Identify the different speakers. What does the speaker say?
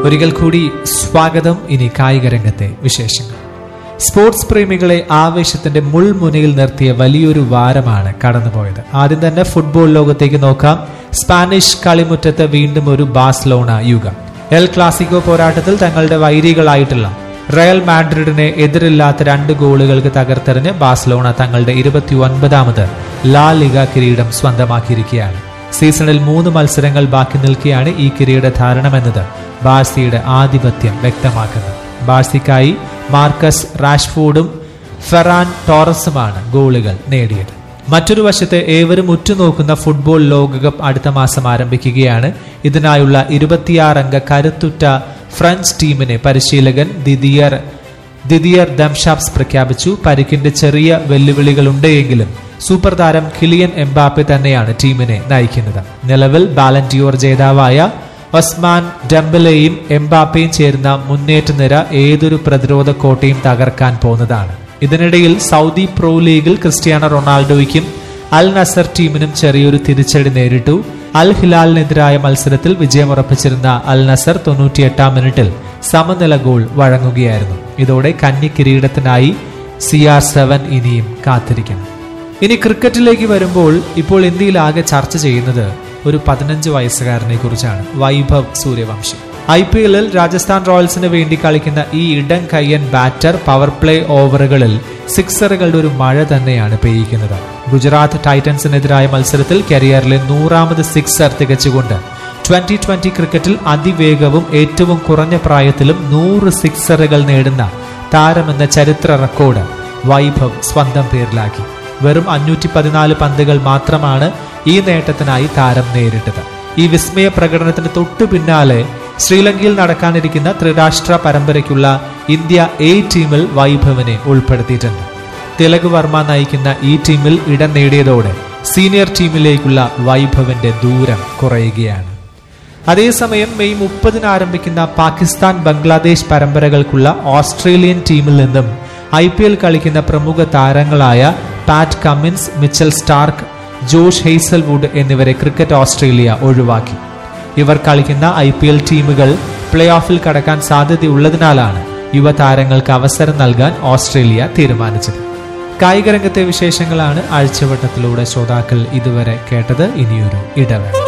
Speaker 1: ഒരിക്കൽ കൂടി സ്വാഗതം. ഇനി കായിക രംഗത്തെ വിശേഷങ്ങൾ. സ്പോർട്സ് പ്രേമികളെ ആവേശത്തിന്റെ മുൾമുനയിൽ നിർത്തിയ വലിയൊരു വാരമാണ് കടന്നുപോയത്. ആദ്യം തന്നെ ഫുട്ബോൾ ലോകത്തേക്ക് നോക്കാം. സ്പാനിഷ് കളിമുറ്റത്ത് വീണ്ടും ഒരു ബാഴ്സലോണ യുഗം. എൽ ക്ലാസിക്കോ പോരാട്ടത്തിൽ തങ്ങളുടെ വൈരികളായിട്ടുള്ള റയൽ മാഡ്രിഡിനെ എതിരില്ലാത്ത 2 ഗോളുകൾക്ക് തകർത്തെറിഞ്ഞ് ബാഴ്സലോണ തങ്ങളുടെ 29ാമത് ലാ ലിഗ കിരീടം സ്വന്തമാക്കിയിരിക്കുകയാണ്. സീസണിൽ 3 മത്സരങ്ങൾ ബാക്കി നിൽക്കെയാണ് ഈ കിരീടധാരണമെന്നത് ബാഴ്സയുടെ ആധിപത്യം വ്യക്തമാക്കുന്നത്. ബാഴ്സയ്ക്കായി മാർക്കസ് റാഷ്ഫോർഡും ഫെറാൻ ടോറസുമാണ് ഗോളുകൾ നേടിയത്. മറ്റൊരു വശത്ത് ഏവരും ഉറ്റുനോക്കുന്ന ഫുട്ബോൾ ലോകകപ്പ് അടുത്ത മാസം ആരംഭിക്കുകയാണ്. ഇതിനായുള്ള 26 അംഗ കരുത്തുറ്റ ഫ്രഞ്ച് ടീമിനെ പരിശീലകൻ ദിദിയർ ദംഷാപ്സ് പ്രഖ്യാപിച്ചു. പരിക്കിന്റെ ചെറിയ വെല്ലുവിളികളുണ്ടെങ്കിലും സൂപ്പർ താരം കിലിയൻ എംബാപ്പെ തന്നെയാണ് ടീമിനെ നയിക്കുന്നത്. നിലവിൽ ബാലൻഡിയോർ ജേതാവായ ഒസ്മാൻ ഡെംബലെയും എംബാപ്പയും ചേരുന്ന മുന്നേറ്റ നിര ഏതൊരു പ്രതിരോധ കോട്ടയും തകർക്കാൻ പോകുന്നതാണ്. ഇതിനിടയിൽ സൗദി പ്രോ ലീഗിൽ ക്രിസ്ത്യാനോ റൊണാൾഡോയ്ക്കും അൽ നസർ ടീമിനും ചെറിയൊരു തിരിച്ചടി നേരിട്ടു. അൽ ഹിലാലിനെതിരായ മത്സരത്തിൽ വിജയമുറപ്പിച്ചിരുന്ന അൽ നസർ 98ാം മിനിറ്റിൽ സമനില ഗോൾ വഴങ്ങുകയായിരുന്നു. ഇതോടെ കന്നി കിരീടത്തിനായി CR7 ഇനിയും കാത്തിരിക്കണം. ഇനി ക്രിക്കറ്റിലേക്ക് വരുമ്പോൾ ഇപ്പോൾ ഇന്ത്യയിൽ ആകെ ചർച്ച ചെയ്യുന്നത് ഒരു 15 വയസ്സുകാരനെ കുറിച്ചാണ്, വൈഭവ് സൂര്യവംശി. IPL-ൽ രാജസ്ഥാൻ റോയൽസിന് വേണ്ടി കളിക്കുന്ന ഈ ഇടം കയ്യൻ ബാറ്റർ പവർ പ്ലേ ഓവറുകളിൽ സിക്സറുകളുടെ ഒരു മഴ തന്നെയാണ് പെയ്യിക്കുന്നത്. ഗുജറാത്ത് ടൈറ്റൻസിനെതിരായ മത്സരത്തിൽ കരിയറിലെ 100ാമത് സിക്സർ തികച്ചുകൊണ്ട് 2020 ക്രിക്കറ്റിൽ അതിവേഗവും ഏറ്റവും കുറഞ്ഞ പ്രായത്തിലും 100 സിക്സറുകൾ നേടുന്ന താരമെന്ന ചരിത്ര റെക്കോർഡ് വൈഭവ് സ്വന്തം പേരിലാക്കി. വെറും 514 പന്തുകൾ മാത്രമാണ് ഈ നേട്ടത്തിനായി താരം നേരിട്ടത്. ഈ വിസ്മയ പ്രകടനത്തിന് തൊട്ടു പിന്നാലെ ശ്രീലങ്കയിൽ നടക്കാനിരിക്കുന്ന ത്രിരാഷ്ട്ര പരമ്പരയ്ക്കുള്ള ഇന്ത്യ A ടീമിൽ വൈഭവിനെ ഉൾപ്പെടുത്തിയിട്ടുണ്ട്. തിലക് വർമ്മ നയിക്കുന്ന ഈ ടീമിൽ ഇടം നേടിയതോടെ സീനിയർ ടീമിലേക്കുള്ള വൈഭവിന്റെ ദൂരം കുറയുകയാണ്. അതേസമയം മെയ് 30-ന് ആരംഭിക്കുന്ന പാകിസ്ഥാൻ ബംഗ്ലാദേശ് പരമ്പരകൾക്കുള്ള ഓസ്ട്രേലിയൻ ടീമിൽ നിന്നും IPL കളിക്കുന്ന പ്രമുഖ താരങ്ങളായ Pat Cummins, Mitchell Starc, Josh Hazlewood എന്നിവരെ ക്രിക്കറ്റ് ഓസ്ട്രേലിയ ഒഴിവാക്കി. ഇവർ കളിക്കുന്ന IPL ടീമുകൾ പ്ലേ ഓഫിൽ കടക്കാൻ സാധ്യതയുള്ളതിനാലാണ് യുവതാരങ്ങൾക്ക് അവസരം നൽകാൻ ഓസ്ട്രേലിയ തീരുമാനിച്ചത്. കായിക രംഗത്തെ വിശേഷങ്ങളാണ് ആഴ്ചവട്ടത്തിലൂടെ ശ്രോതാക്കൾ ഇതുവരെ കേട്ടത്. ഇനിയൊരു ഇടവേള.